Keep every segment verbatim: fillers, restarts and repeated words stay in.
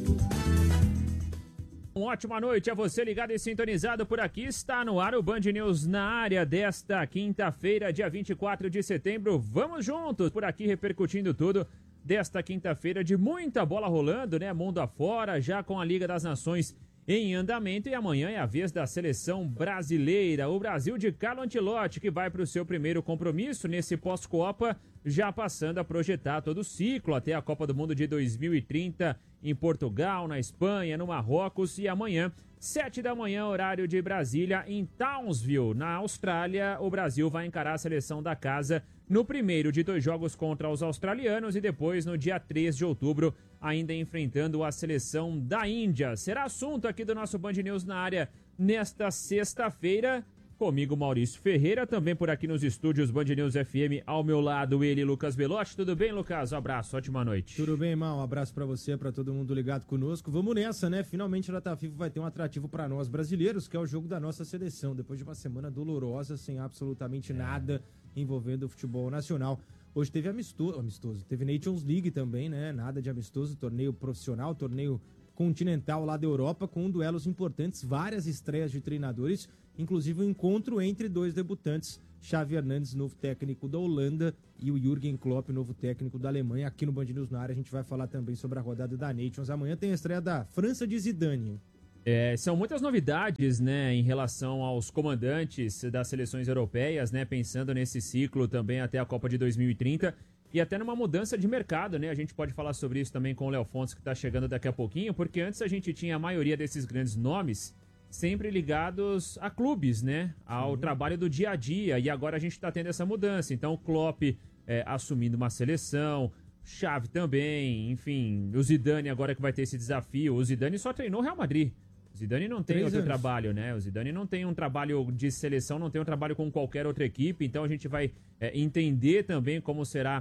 Uma ótima noite a você ligado e sintonizado por aqui. Está no ar o Band News na área desta quinta-feira, dia vinte e quatro de setembro. Vamos juntos por aqui repercutindo tudo desta quinta-feira de muita bola rolando, né? Mundo afora, já com a Liga das Nações em andamento, e amanhã é a vez da seleção brasileira. O Brasil de Carlo Ancelotti, que vai para o seu primeiro compromisso nesse pós-Copa, já passando a projetar todo o ciclo até a Copa do Mundo de dois mil e trinta em Portugal, na Espanha, no Marrocos, e amanhã, sete da manhã, horário de Brasília, em Townsville, na Austrália, o Brasil vai encarar a seleção da casa no primeiro de dois jogos contra os australianos e depois no dia três de outubro, ainda enfrentando a seleção da Índia. Será assunto aqui do nosso Band News na área nesta sexta-feira. Comigo, Maurício Ferreira, também por aqui nos estúdios Band News F M, ao meu lado ele, Lucas Belotti. Tudo bem, Lucas? Um abraço, ótima noite. Tudo bem, irmão? Um abraço pra você, pra todo mundo ligado conosco. Vamos nessa, né? Finalmente a Data FIFA vai ter um atrativo pra nós brasileiros, que é o jogo da nossa seleção, depois de uma semana dolorosa, sem absolutamente nada envolvendo o futebol nacional. Hoje teve amistoso, amistoso, teve Nations League também, né? Nada de amistoso, torneio profissional, torneio continental lá da Europa, com duelos importantes, várias estreias de treinadores, inclusive um encontro entre dois debutantes, Xavi Hernandes, novo técnico da Holanda, e o Jürgen Klopp, novo técnico da Alemanha. Aqui no Band News na área a gente vai falar também sobre a rodada da Nations. Amanhã tem a estreia da França de Zidane. É, são muitas novidades, né, em relação aos comandantes das seleções europeias, né, pensando nesse ciclo também até a Copa de dois mil e trinta. E até numa mudança de mercado, né? A gente pode falar sobre isso também com o Léo Fontes, que tá chegando daqui a pouquinho, porque antes a gente tinha a maioria desses grandes nomes sempre ligados a clubes, né? Ao Sim. trabalho do dia a dia. E agora a gente tá tendo essa mudança. Então o Klopp é, assumindo uma seleção, Xavi também, enfim, o Zidane agora que vai ter esse desafio. O Zidane só treinou o Real Madrid. O Zidane não tem Três outro anos. trabalho, né? O Zidane não tem um trabalho de seleção, não tem um trabalho com qualquer outra equipe. Então a gente vai é, entender também como será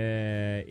é,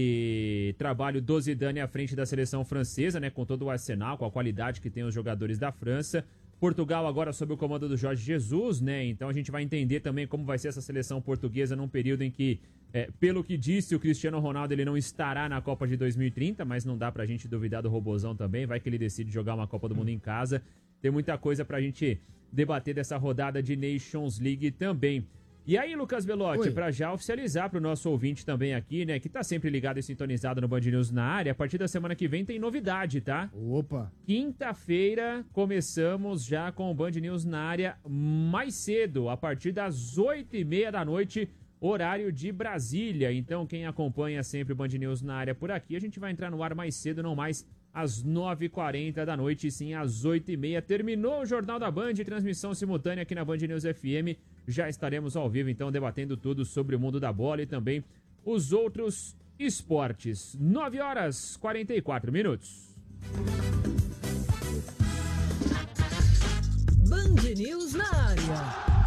esse trabalho do Zidane à frente da seleção francesa, né? Com todo o arsenal, com a qualidade que tem os jogadores da França. Portugal agora sob o comando do Jorge Jesus, né? Então a gente vai entender também como vai ser essa seleção portuguesa num período em que, é, pelo que disse o Cristiano Ronaldo, ele não estará na Copa de dois mil e trinta, mas não dá pra gente duvidar do Robozão também, vai que ele decide jogar uma Copa do Mundo em casa. Tem muita coisa pra gente debater dessa rodada de Nations League também. E aí, Lucas Belotti, para já oficializar para o nosso ouvinte também aqui, né, que tá sempre ligado e sintonizado no Band News na área, a partir da semana que vem tem novidade, tá? Opa! Quinta-feira começamos já com o Band News na área mais cedo, a partir das oito e meia da noite, horário de Brasília. Então, quem acompanha sempre o Band News na área por aqui, a gente vai entrar no ar mais cedo, não mais às nove e quarenta da noite, sim às oito e meia. Terminou o Jornal da Band, transmissão simultânea aqui na Band News F M. Já estaremos ao vivo, então, debatendo tudo sobre o mundo da bola e também os outros esportes. nove horas e quarenta e quatro minutos. Band News na área.